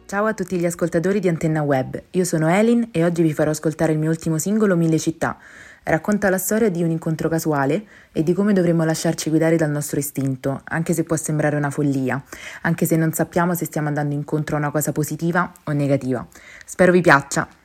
Ciao a tutti gli ascoltatori di Antenna Web, io sono Elin e oggi vi farò ascoltare il mio ultimo singolo Mille città. Racconta la storia di un incontro casuale e di come dovremmo lasciarci guidare dal nostro istinto, anche se può sembrare una follia, anche se non sappiamo se stiamo andando incontro a una cosa positiva o negativa. Spero vi piaccia!